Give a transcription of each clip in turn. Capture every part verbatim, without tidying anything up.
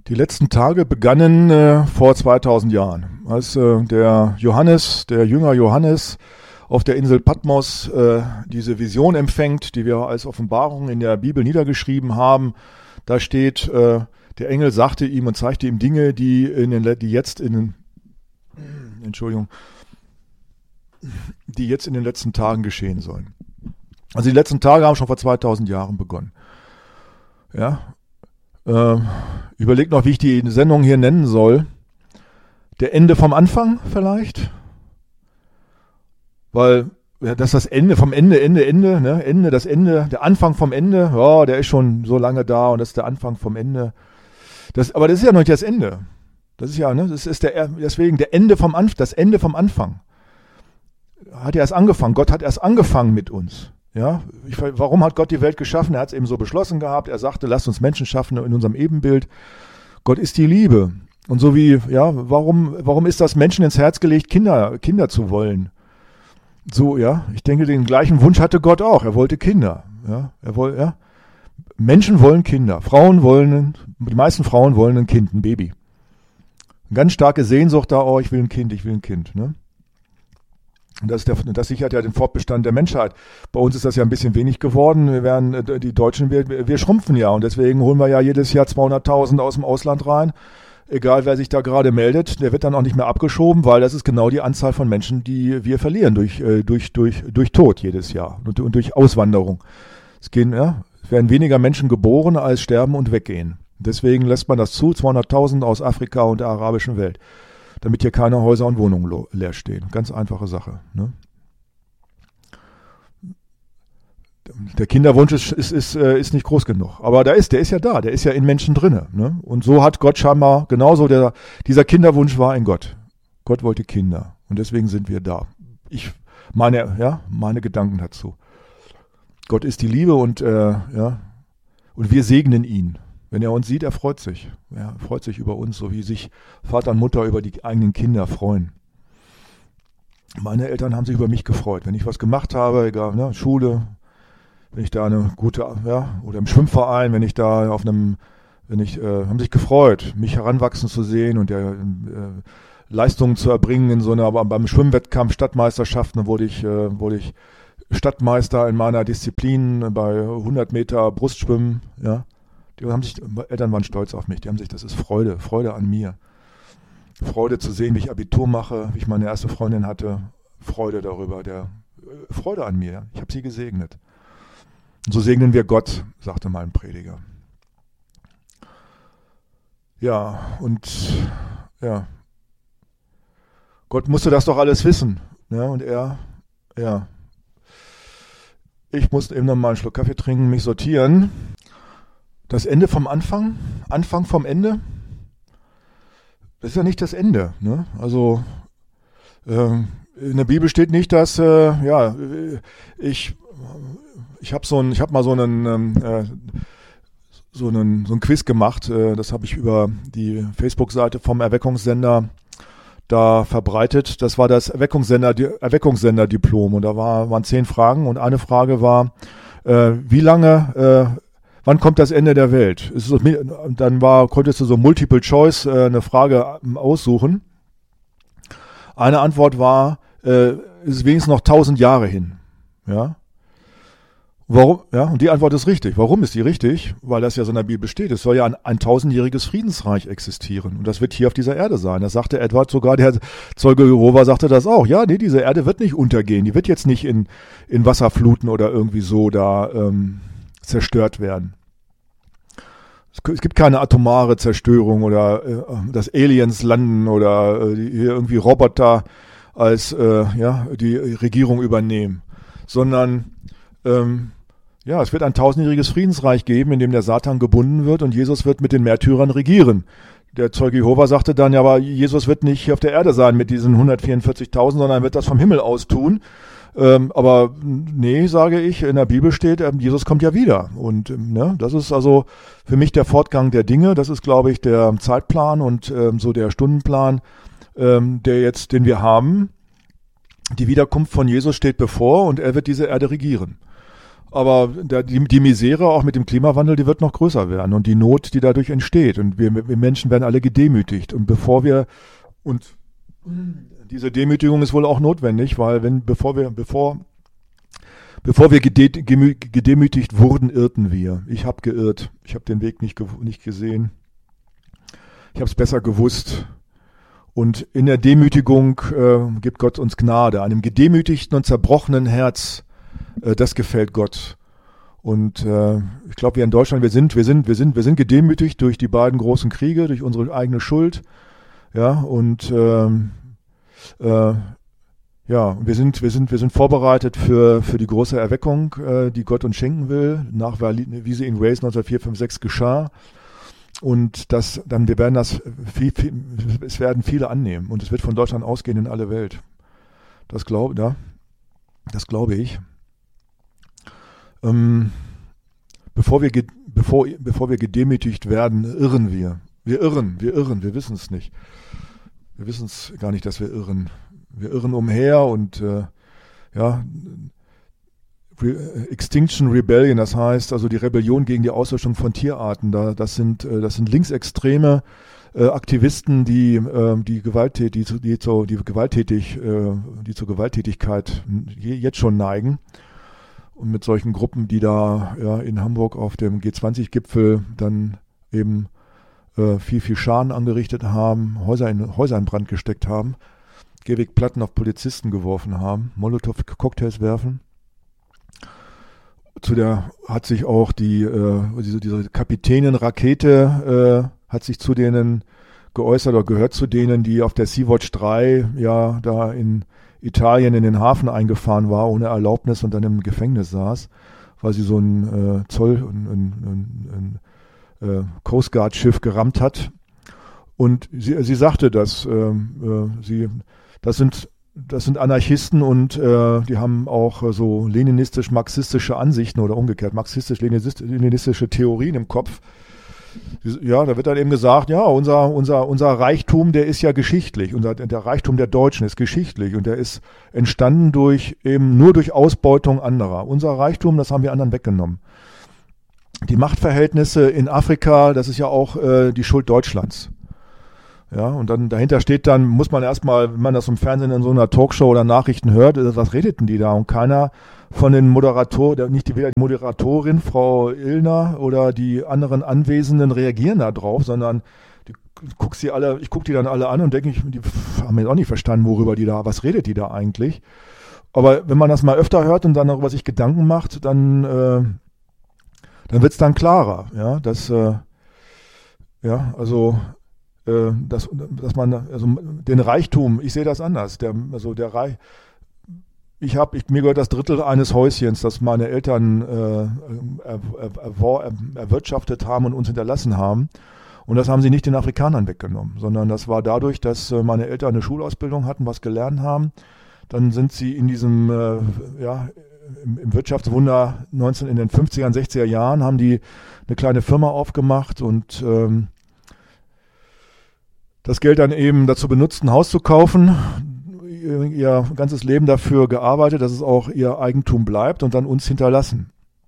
Die letzten Tage begannen äh, vor zweitausend Jahren, als äh, der Johannes, der Jünger Johannes, auf der Insel Patmos äh, diese Vision empfängt, die wir als Offenbarung in der Bibel niedergeschrieben haben. Da steht, äh, der Engel sagte ihm und zeigte ihm Dinge, die, in den, die jetzt in den, Entschuldigung, die jetzt in den letzten Tagen geschehen sollen. Also die letzten Tage haben schon vor zweitausend Jahren begonnen. Ja. Äh, überlegt noch, wie ich die Sendung hier nennen soll. Der Ende vom Anfang vielleicht? Weil ja, das ist das Ende vom Ende, Ende, Ende, ne? Ende, das Ende, der Anfang vom Ende. Ja, der ist schon so lange da und das ist der Anfang vom Ende. Das, aber das ist ja noch nicht das Ende. Das ist ja, ne, das ist der, deswegen der Ende vom Anfang, das Ende vom Anfang. Hat ja erst angefangen. Gott hat erst angefangen mit uns. Ja, ich, warum hat Gott die Welt geschaffen? Er hat es eben so beschlossen gehabt. Er sagte, lasst uns Menschen schaffen in unserem Ebenbild. Gott ist die Liebe. Und so wie, ja, warum, warum ist das Menschen ins Herz gelegt, Kinder, Kinder zu wollen? So, ja, ich denke, den gleichen Wunsch hatte Gott auch. Er wollte Kinder. Ja, er wollte, ja. Menschen wollen Kinder. Frauen wollen, die meisten Frauen wollen ein Kind, ein Baby. Eine ganz starke Sehnsucht da, oh, ich will ein Kind, ich will ein Kind, ne? Und das, ist der, das sichert ja den Fortbestand der Menschheit. Bei uns ist das ja ein bisschen wenig geworden. Wir werden, die Deutschen, wir, wir schrumpfen ja. Und deswegen holen wir ja jedes Jahr zweihunderttausend aus dem Ausland rein. Egal, wer sich da gerade meldet, der wird dann auch nicht mehr abgeschoben, weil das ist genau die Anzahl von Menschen, die wir verlieren durch, durch, durch, durch Tod jedes Jahr und, und durch Auswanderung. Es gehen, ja, es werden weniger Menschen geboren, als sterben und weggehen. Deswegen lässt man das zu, zweihunderttausend aus Afrika und der arabischen Welt. Damit hier keine Häuser und Wohnungen lo- leer stehen. Ganz einfache Sache. Ne? Der Kinderwunsch ist, ist, ist, ist nicht groß genug. Aber da ist, der ist ja da, der ist ja in Menschen drinne. Ne? Und so hat Gott scheinbar, genauso, der, dieser Kinderwunsch war in Gott. Gott wollte Kinder. Und deswegen sind wir da. Ich, meine, ja, meine Gedanken dazu. Gott ist die Liebe und, äh, ja, und wir segnen ihn. Wenn er uns sieht, er freut sich. Er freut sich über uns, so wie sich Vater und Mutter über die eigenen Kinder freuen. Meine Eltern haben sich über mich gefreut. Wenn ich was gemacht habe, egal, ne, Schule, wenn ich da eine gute, ja, oder im Schwimmverein, wenn ich da auf einem, wenn ich, äh, haben sich gefreut, mich heranwachsen zu sehen und der, äh, Leistungen zu erbringen in so einer, aber beim Schwimmwettkampf Stadtmeisterschaften, da wurde ich, äh, wurde ich Stadtmeister in meiner Disziplin bei hundert Meter Brustschwimmen, ja. Die haben sich, Eltern waren stolz auf mich, die haben sich, das ist Freude, Freude an mir. Freude zu sehen, wie ich Abitur mache, wie ich meine erste Freundin hatte, Freude darüber, der Freude an mir, ich habe sie gesegnet. Und so segnen wir Gott, sagte mal ein Prediger. Ja, und ja, Gott musste das doch alles wissen, ja, und er, ja, ich musste eben noch mal einen Schluck Kaffee trinken, mich sortieren. Das Ende vom Anfang, Anfang vom Ende, das ist ja nicht das Ende. Ne? Also äh, in der Bibel steht nicht, dass äh, ja ich ich habe so ein ich habe mal so einen äh, so einen so ein Quiz gemacht. Äh, das habe ich über die Facebook-Seite vom Erweckungssender da verbreitet. Das war das Erweckungssender Erweckungssender-Diplom und da war, waren zehn Fragen und eine Frage war, äh, wie lange äh, wann kommt das Ende der Welt? Ist so, dann war, konntest du so Multiple Choice äh, eine Frage aussuchen. Eine Antwort war, äh, ist wenigstens noch tausend Jahre hin. Ja. Warum? Ja, und die Antwort ist richtig. Warum ist die richtig? Weil das ja so in der Bibel steht. Es soll ja ein, ein tausendjähriges Friedensreich existieren. Und das wird hier auf dieser Erde sein. Das sagte Edward sogar, der Zeuge Jehova sagte das auch. Ja, nee, diese Erde wird nicht untergehen. Die wird jetzt nicht in, in Wasserfluten oder irgendwie so da, ähm, zerstört werden. Es gibt keine atomare Zerstörung oder äh, dass Aliens landen oder äh, hier irgendwie Roboter als äh, ja die Regierung übernehmen, sondern ähm, ja, es wird ein tausendjähriges Friedensreich geben, in dem der Satan gebunden wird und Jesus wird mit den Märtyrern regieren. Der Zeuge Jehova sagte dann, ja, aber Jesus wird nicht hier auf der Erde sein mit diesen hundertvierundvierzigtausend, sondern wird das vom Himmel aus tun. Ähm, aber nee, sage ich, in der Bibel steht, ähm, Jesus kommt ja wieder. Und ähm, ne, das ist also für mich der Fortgang der Dinge. Das ist, glaube ich, der Zeitplan und ähm, so der Stundenplan, ähm, der jetzt, den wir haben. Die Wiederkunft von Jesus steht bevor und er wird diese Erde regieren. Aber der, die, die Misere auch mit dem Klimawandel, die wird noch größer werden und die Not, die dadurch entsteht. Und wir, wir Menschen werden alle gedemütigt. Und bevor wir, und diese Demütigung ist wohl auch notwendig, weil wenn, bevor wir, bevor, bevor wir gede, gemü, gedemütigt wurden, irrten wir. Ich habe geirrt. Ich habe den Weg nicht, nicht gesehen. Ich habe es besser gewusst. Und in der Demütigung äh, gibt Gott uns Gnade. Einem gedemütigten und zerbrochenen Herz, äh, das gefällt Gott. Und äh, ich glaube, wir in Deutschland, wir sind, wir sind, wir sind, wir sind gedemütigt durch die beiden großen Kriege, durch unsere eigene Schuld. Ja, und ähm, äh, ja, wir sind, wir sind, wir sind vorbereitet für für die große Erweckung, äh, die Gott uns schenken will, nach wie sie in Wales neunzehnhundertvier, fünf, sechs geschah. Und das, dann, wir werden das, viel, viel, es werden viele annehmen und es wird von Deutschland ausgehen in alle Welt. Das glaube, ja, das glaube ich. Ähm, bevor wir, bevor, bevor wir gedemütigt werden, irren wir. Wir irren, wir irren, wir wissen es nicht. Wir wissen es gar nicht, dass wir irren. Wir irren umher und, äh, ja, Re- Extinction Rebellion, das heißt also die Rebellion gegen die Auslöschung von Tierarten. Da, das sind, äh, das sind linksextreme äh, Aktivisten, die, äh, die gewalttätig, die, die, zu, die gewalttätig, äh, die zur Gewalttätigkeit je, jetzt schon neigen. Und mit solchen Gruppen, die da ja, in Hamburg auf dem G zwanzig Gipfel dann eben äh, viel, viel Schaden angerichtet haben, Häuser in, Häuser in Brand gesteckt haben, Gehwegplatten auf Polizisten geworfen haben, Molotow-Cocktails werfen. Zu der hat sich auch die äh, diese, diese Kapitänin-Rakete äh, hat sich zu denen geäußert oder gehört zu denen, die auf der Sea-Watch drei ja da in Italien in den Hafen eingefahren war ohne Erlaubnis und dann im Gefängnis saß, weil sie so ein äh, Zoll ein, ein, ein, ein äh, Coast Guard Schiff gerammt hat. Und sie, sie sagte, dass äh, äh, sie das sind Das sind Anarchisten und äh, die haben auch äh, so leninistisch-marxistische Ansichten oder umgekehrt marxistisch-leninistische Theorien im Kopf. Ja, da wird dann eben gesagt, ja, unser, unser, unser Reichtum, der ist ja geschichtlich. Unser, der Reichtum der Deutschen ist geschichtlich und der ist entstanden durch eben nur durch Ausbeutung anderer. Unser Reichtum, das haben wir anderen weggenommen. Die Machtverhältnisse in Afrika, das ist ja auch äh, die Schuld Deutschlands. Ja, und dann dahinter steht dann, muss man erstmal, wenn man das im Fernsehen in so einer Talkshow oder Nachrichten hört, was redeten die da? Und keiner von den Moderatoren, nicht die, weder die Moderatorin, Frau Illner oder die anderen Anwesenden reagieren da drauf, sondern die, guck sie alle, ich gucke die dann alle an und denke, die haben jetzt auch nicht verstanden, worüber die da, was redet die da eigentlich? Aber wenn man das mal öfter hört und dann darüber sich Gedanken macht, dann, äh, dann wird's dann klarer, ja, dass, äh, ja, also, Dass, dass man, also den Reichtum, ich sehe das anders. Der, also der Reich, ich habe, ich, mir gehört das Drittel eines Häuschens, das meine Eltern äh, er, er, er, erwirtschaftet haben und uns hinterlassen haben. Und das haben sie nicht den Afrikanern weggenommen, sondern das war dadurch, dass meine Eltern eine Schulausbildung hatten, was gelernt haben. Dann sind sie in diesem, äh, ja, im, im Wirtschaftswunder neunzehn in den fünfziger, sechziger Jahren haben die eine kleine Firma aufgemacht und ähm, das Geld dann eben dazu benutzt, ein Haus zu kaufen, ihr ganzes Leben dafür gearbeitet, dass es auch ihr Eigentum bleibt und dann uns hinterlassen.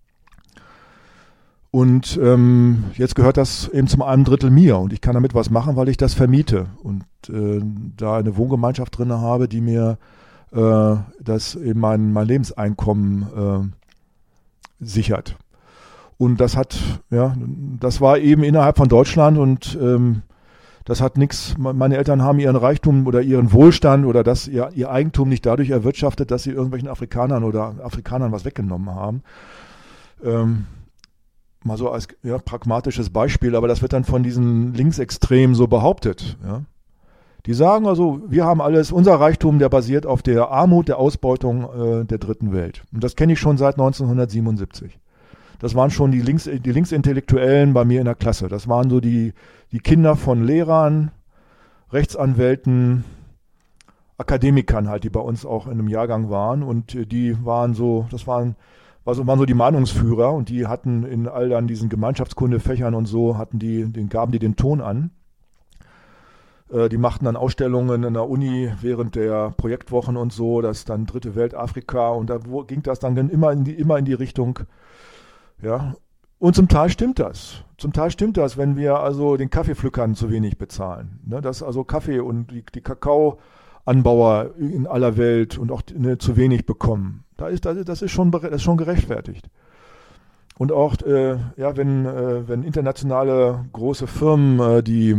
Und ähm, jetzt gehört das eben zum einen Drittel mir und ich kann damit was machen, weil ich das vermiete und äh, da eine Wohngemeinschaft drin habe, die mir äh, das eben mein, mein Lebenseinkommen äh, sichert. Und das hat, ja, das war eben innerhalb von Deutschland und ähm, das hat nichts, meine Eltern haben ihren Reichtum oder ihren Wohlstand oder das, ihr, ihr Eigentum nicht dadurch erwirtschaftet, dass sie irgendwelchen Afrikanern oder Afrikanern was weggenommen haben. Ähm, mal so als ja, pragmatisches Beispiel, aber das wird dann von diesen Linksextremen so behauptet. Ja. Die sagen also, wir haben alles, unser Reichtum, der basiert auf der Armut, der Ausbeutung äh, der dritten Welt. Und das kenne ich schon seit neunzehnhundertsiebenundsiebzig. Das waren schon die, Links, die Linksintellektuellen bei mir in der Klasse. Das waren so die, die Kinder von Lehrern, Rechtsanwälten, Akademikern halt, die bei uns auch in einem Jahrgang waren. Und die waren so, das waren, waren so die Meinungsführer und die hatten in all dann diesen Gemeinschaftskundefächern und so, hatten die, den, gaben die den Ton an. Äh, die machten dann Ausstellungen in der Uni während der Projektwochen und so, das dann Dritte Welt Afrika und da wo, ging das dann immer in die, immer in die Richtung, ja. Und zum Teil stimmt das. Zum Teil stimmt das, wenn wir also den Kaffeepflückern zu wenig bezahlen. Ne, dass also Kaffee und die, die Kakaoanbauer in aller Welt und auch ne, zu wenig bekommen. Da ist, das ist schon, das ist schon gerechtfertigt. Und auch, äh, ja, wenn, äh, wenn internationale große Firmen äh, die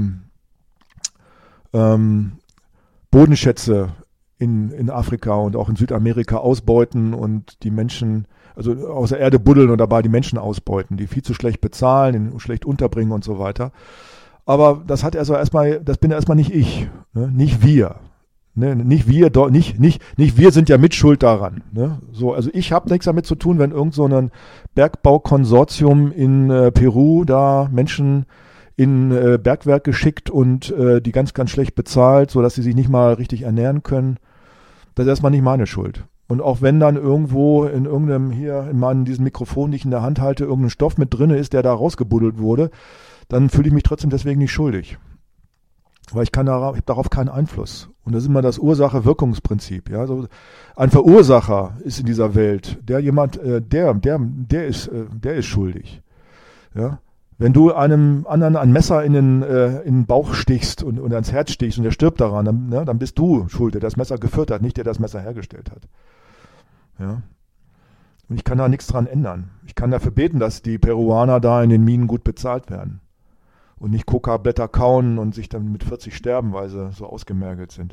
ähm, Bodenschätze in, in Afrika und auch in Südamerika ausbeuten und die Menschen also aus der Erde buddeln und dabei die Menschen ausbeuten, die viel zu schlecht bezahlen, schlecht unterbringen und so weiter. Aber das hat also erstmal, das bin erstmal nicht ich, ne? Nicht wir. Ne? Nicht wir, nicht, nicht, nicht wir sind ja mitschuld daran. Ne? So, also ich habe nichts damit zu tun, wenn irgend so ein Bergbaukonsortium in äh, Peru da Menschen in äh, Bergwerk geschickt und äh, die ganz, ganz schlecht bezahlt, sodass sie sich nicht mal richtig ernähren können. Das ist erstmal nicht meine Schuld. Und auch wenn dann irgendwo in irgendeinem, hier in meinem, diesem Mikrofon, die ich in der Hand halte, irgendein Stoff mit drin ist, der da rausgebuddelt wurde, dann fühle ich mich trotzdem deswegen nicht schuldig. Weil ich kann darauf, ich habe darauf keinen Einfluss. Und das ist immer das Ursache-Wirkungsprinzip. Ja? Also ein Verursacher ist in dieser Welt, der jemand, äh, der, der, der ist, äh, der ist schuldig. Ja? Wenn du einem anderen ein Messer in den, äh, in den Bauch stichst und, und ans Herz stichst und der stirbt daran, dann, ne, dann bist du schuld, der das Messer geführt hat, nicht der das Messer hergestellt hat. Ja. Und ich kann da nichts dran ändern. Ich kann dafür beten, dass die Peruaner da in den Minen gut bezahlt werden. Und nicht Coca-Blätter kauen und sich dann mit vierzig sterben, weil sie so ausgemergelt sind.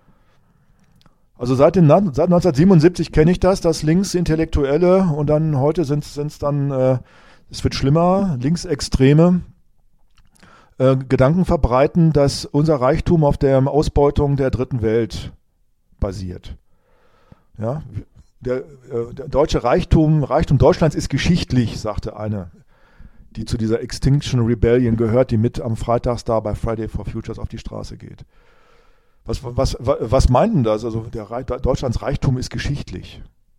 Also seit, den, seit neunzehnhundertsiebenundsiebzig kenne ich das, dass Linksintellektuelle und dann heute sind es dann, äh, es wird schlimmer, Linksextreme äh, Gedanken verbreiten, dass unser Reichtum auf der Ausbeutung der dritten Welt basiert. Ja, der, äh, der deutsche Reichtum, Reichtum Deutschlands ist geschichtlich, sagte eine, die zu dieser Extinction Rebellion gehört, die mit am Freitags da bei Friday for Futures auf die Straße geht. Was, was, was meinten das? Also der Reich, Deutschlands Reichtum ist geschichtlich.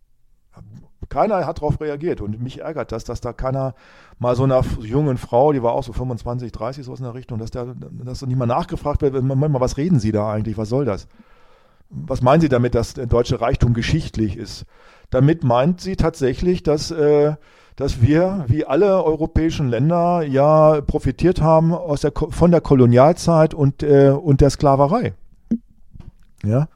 Keiner hat darauf reagiert und mich ärgert das, dass da keiner mal so einer jungen Frau, die war auch so fünfundzwanzig, dreißig, so in der Richtung, dass da dass nicht mal nachgefragt wird, Moment mal, was reden Sie da eigentlich, was soll das? Was meinen Sie damit, dass der deutsche Reichtum geschichtlich ist? Damit meint sie tatsächlich, dass, äh, dass wir, wie alle europäischen Länder, ja profitiert haben aus der, von der Kolonialzeit und, äh, und der Sklaverei. Ja.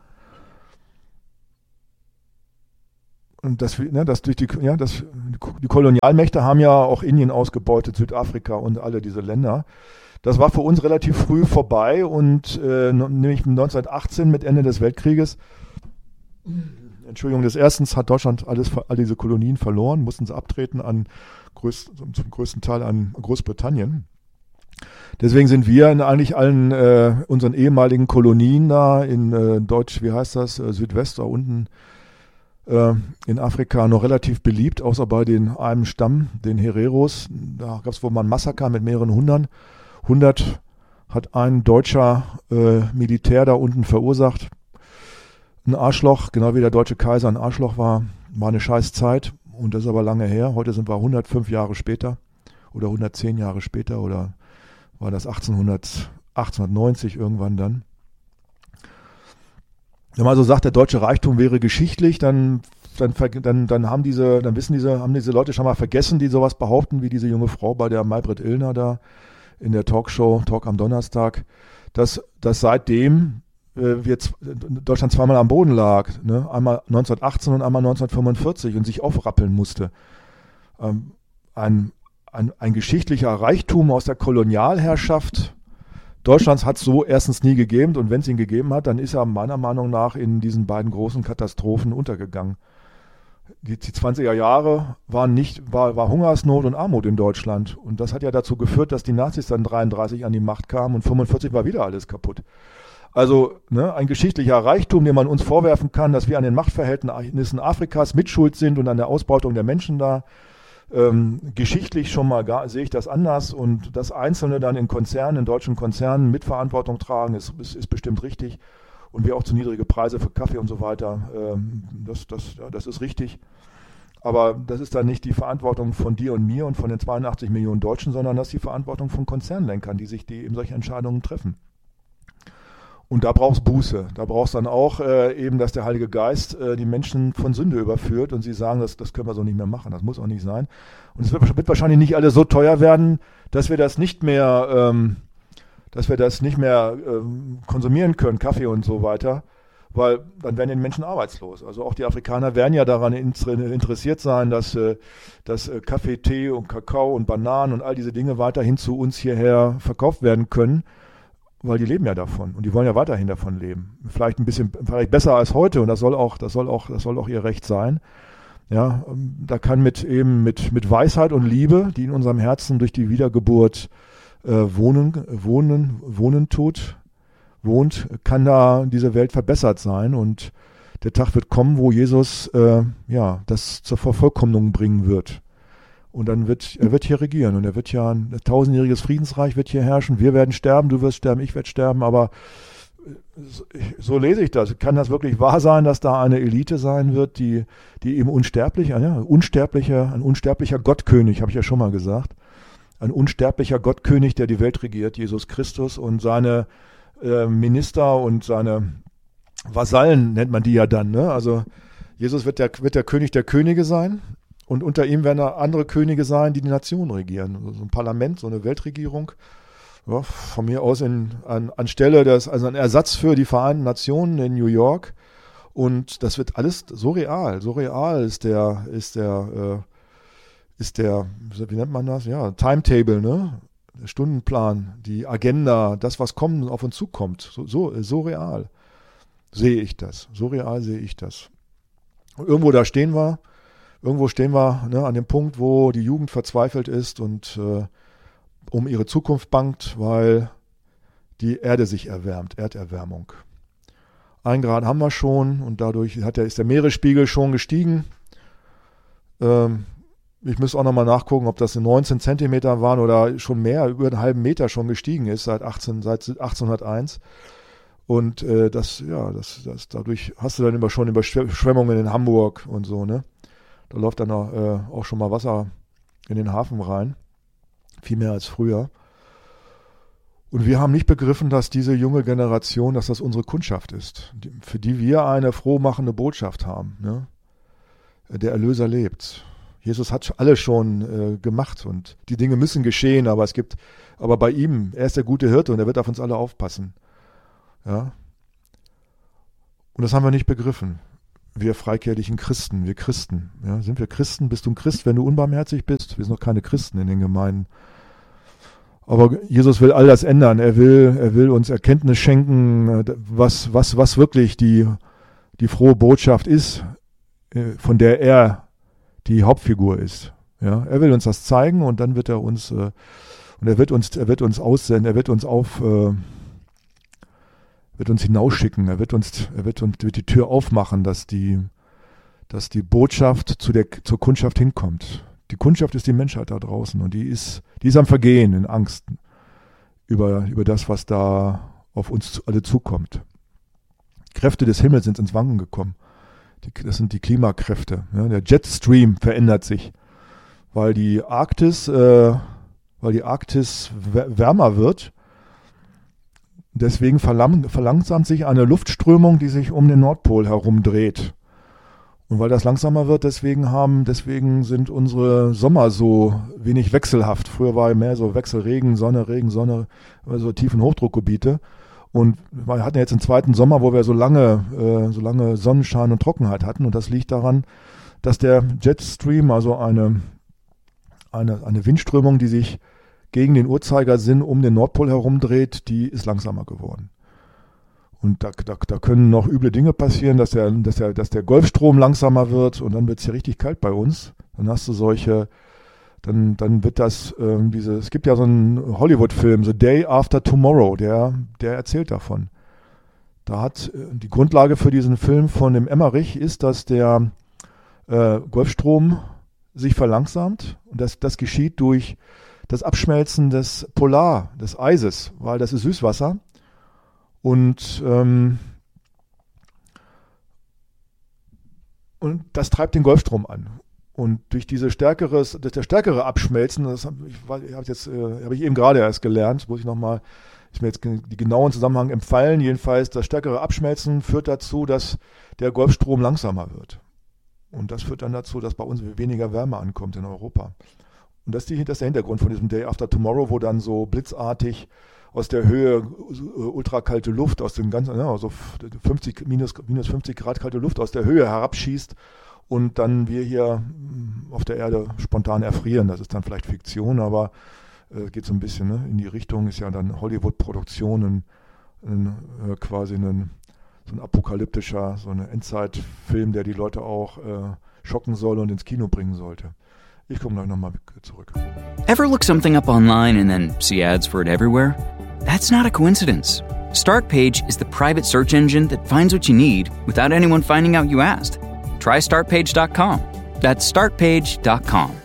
Und das, ne, das durch die, ja, das, die Kolonialmächte haben ja auch Indien ausgebeutet, Südafrika und alle diese Länder. Das war für uns relativ früh vorbei und äh, nämlich neunzehnhundertachtzehn mit Ende des Weltkrieges, Entschuldigung, des Erstens hat Deutschland alles, all diese Kolonien verloren, mussten sie abtreten an größt, zum größten Teil an Großbritannien. Deswegen sind wir in eigentlich allen äh, unseren ehemaligen Kolonien da in äh, Deutsch, wie heißt das, äh, Südwest da unten äh, in Afrika noch relativ beliebt, außer bei den einem Stamm, den Hereros. Da gab es wohl mal ein Massaker mit mehreren Hundern. hundert hat ein deutscher äh, Militär da unten verursacht. Ein Arschloch, genau wie der deutsche Kaiser ein Arschloch war, war eine scheiß Zeit und das ist aber lange her. Heute sind wir hundertfünf Jahre später oder hundertzehn Jahre später oder war das achtzehnhundert, achtzehnhundertneunzig irgendwann dann. Wenn man so sagt, der deutsche Reichtum wäre geschichtlich, dann, dann, dann, dann haben diese, dann wissen diese, haben diese Leute schon mal vergessen, die sowas behaupten, wie diese junge Frau bei der Maybrit Illner da in der Talkshow, Talk am Donnerstag, dass, dass seitdem äh, wir z- Deutschland zweimal am Boden lag, ne? Einmal neunzehnhundertachtzehn und einmal neunzehnhundertfünfundvierzig und sich aufrappeln musste. Ähm, ein Ein, ein geschichtlicher Reichtum aus der Kolonialherrschaft Deutschlands hat es so erstens nie gegeben und wenn es ihn gegeben hat, dann ist er meiner Meinung nach in diesen beiden großen Katastrophen untergegangen. Die, die zwanziger Jahre waren nicht, war, war Hungersnot und Armut in Deutschland und das hat ja dazu geführt, dass die Nazis dann dreiunddreißig an die Macht kamen und fünfundvierzig war wieder alles kaputt. Also ne, ein geschichtlicher Reichtum, den man uns vorwerfen kann, dass wir an den Machtverhältnissen Afrikas mitschuld sind und an der Ausbeutung der Menschen da. Ähm, geschichtlich schon mal gar, sehe ich das anders und das Einzelne dann in Konzernen, in deutschen Konzernen Mitverantwortung tragen, ist, ist, ist bestimmt richtig und wir auch zu niedrige Preise für Kaffee und so weiter, ähm, das, das, ja, das ist richtig. Aber das ist dann nicht die Verantwortung von dir und mir und von den zweiundachtzig Millionen Deutschen, sondern das ist die Verantwortung von Konzernlenkern, die sich die eben solche Entscheidungen treffen. Und da brauchst Buße. Da brauchst dann auch äh, eben, dass der Heilige Geist äh, die Menschen von Sünde überführt und sie sagen, das, das können wir so nicht mehr machen. Das muss auch nicht sein. Und es wird, wird wahrscheinlich nicht alles so teuer werden, dass wir das nicht mehr, ähm, dass wir das nicht mehr ähm, konsumieren können, Kaffee und so weiter, weil dann werden die Menschen arbeitslos. Also auch die Afrikaner werden ja daran interessiert sein, dass, äh, dass äh, Kaffee, Tee und Kakao und Bananen und all diese Dinge weiterhin zu uns hierher verkauft werden können. Weil die leben ja davon und die wollen ja weiterhin davon leben. Vielleicht ein bisschen, vielleicht besser als heute und das soll auch, das soll auch, das soll auch ihr Recht sein. Ja, da kann mit eben mit, mit Weisheit und Liebe, die in unserem Herzen durch die Wiedergeburt äh, wohnen, wohnen, wohnen tut, wohnt, kann da diese Welt verbessert sein und der Tag wird kommen, wo Jesus äh, ja das zur Vervollkommnung bringen wird. Und dann wird, er wird hier regieren und er wird ja ein tausendjähriges Friedensreich wird hier herrschen. Wir werden sterben, du wirst sterben, ich werde sterben, aber so, so lese ich das. Kann das wirklich wahr sein, dass da eine Elite sein wird, die, die eben unsterblich, ja, unsterblicher, ein unsterblicher Gottkönig, habe ich ja schon mal gesagt, ein unsterblicher Gottkönig, der die Welt regiert, Jesus Christus und seine äh, Minister und seine Vasallen nennt man die ja dann, ne? Also Jesus wird der, wird der König der Könige sein. Und unter ihm werden andere Könige sein, die die Nation regieren. So ein Parlament, so eine Weltregierung. Ja, von mir aus in, an, anstelle des, also ein Ersatz für die Vereinten Nationen in New York. Und das wird alles so real. So real ist der, ist der, äh, ist der, wie nennt man das? Ja, Timetable, ne? Der Stundenplan, die Agenda, das, was kommen, auf uns zukommt. So, so, so real sehe ich das. So real sehe ich das. Und irgendwo da stehen wir. Irgendwo stehen wir ne, an dem Punkt, wo die Jugend verzweifelt ist und äh, um ihre Zukunft bangt, weil die Erde sich erwärmt, Erderwärmung. Ein Grad haben wir schon und dadurch hat der, ist der Meeresspiegel schon gestiegen. Ähm, ich müsste auch nochmal nachgucken, ob das neunzehn Zentimeter waren oder schon mehr, über einen halben Meter schon gestiegen ist seit, achtzehn, seit achtzehnhunderteins. Und äh, das, ja, das, das, dadurch hast du dann immer schon Überschwemmungen in Hamburg und so, ne? Da läuft dann auch, äh, auch schon mal Wasser in den Hafen rein. Viel mehr als früher. Und wir haben nicht begriffen, dass diese junge Generation, dass das unsere Kundschaft ist, die, für die wir eine frohmachende Botschaft haben. Ne? Der Erlöser lebt. Jesus hat alles schon äh, gemacht und die Dinge müssen geschehen, aber es gibt, aber bei ihm, er ist der gute Hirte und er wird auf uns alle aufpassen. Ja? Und das haben wir nicht begriffen. Wir freikirchlichen Christen, wir Christen. Ja, sind wir Christen? Bist du ein Christ, wenn du unbarmherzig bist? Wir sind noch keine Christen in den Gemeinden. Aber Jesus will all das ändern. Er will, er will uns Erkenntnis schenken, was, was, was wirklich die, die frohe Botschaft ist, von der er die Hauptfigur ist. Ja, er will uns das zeigen und dann wird er uns, und er wird uns, er wird uns aussenden, er wird uns auf, wird uns hinausschicken, er wird uns, er wird uns wird die Tür aufmachen, dass die, dass die Botschaft zu der, zur Kundschaft hinkommt. Die Kundschaft ist die Menschheit da draußen und die ist, die ist am Vergehen in Angst über, über das, was da auf uns alle zukommt. Kräfte des Himmels sind ins Wanken gekommen. Die, das sind die Klimakräfte. Ja, der Jetstream verändert sich, weil die Arktis, äh, weil die Arktis wärmer wird. Deswegen verlang, verlangsamt sich eine Luftströmung, die sich um den Nordpol herum dreht. Und weil das langsamer wird, deswegen haben, deswegen sind unsere Sommer so wenig wechselhaft. Früher war mehr so Wechselregen, Sonne, Regen, Sonne, so tiefen Hochdruckgebiete. Und wir hatten jetzt einen zweiten Sommer, wo wir so lange, äh, so lange Sonnenschein und Trockenheit hatten. Und das liegt daran, dass der Jetstream, also eine, eine, eine Windströmung, die sich gegen den Uhrzeigersinn um den Nordpol herumdreht, die ist langsamer geworden. Und da, da, da können noch üble Dinge passieren, dass der, dass der, dass der Golfstrom langsamer wird und dann wird es hier richtig kalt bei uns. Dann hast du solche, dann, dann wird das, ähm, diese, es gibt ja so einen Hollywood-Film, The Day After Tomorrow, der, der erzählt davon. Da hat äh, die Grundlage für diesen Film von dem Emmerich ist, dass der äh, Golfstrom sich verlangsamt und das, das geschieht durch das Abschmelzen des Polar, des Eises, weil das ist Süßwasser und, ähm, und das treibt den Golfstrom an. Und durch diese stärkeres, durch das stärkere Abschmelzen, das habe ich, hab jetzt, äh, habe ich eben gerade erst gelernt, muss ich nochmal ist mir jetzt die genauen Zusammenhang empfallen. Jedenfalls das stärkere Abschmelzen führt dazu, dass der Golfstrom langsamer wird. Und das führt dann dazu, dass bei uns weniger Wärme ankommt in Europa. Und das ist, die, das ist der Hintergrund von diesem Day After Tomorrow, wo dann so blitzartig aus der Höhe ultrakalte Luft, aus dem ganzen, ja, also fünfzig, minus, minus fünfzig Grad kalte Luft aus der Höhe herabschießt und dann wir hier auf der Erde spontan erfrieren. Das ist dann vielleicht Fiktion, aber äh, geht so ein bisschen ne, in die Richtung, ist ja dann Hollywood-Produktion, ein, ein, äh, quasi ein, so ein apokalyptischer, so ein Endzeitfilm, der die Leute auch äh, schocken soll und ins Kino bringen sollte. Ich komme gleich nochmal zurück. Ever look something up online and then see ads for it everywhere? That's not a coincidence. Startpage is the private search engine that finds what you need without anyone finding out you asked. Try start page dot com. That's start page dot com.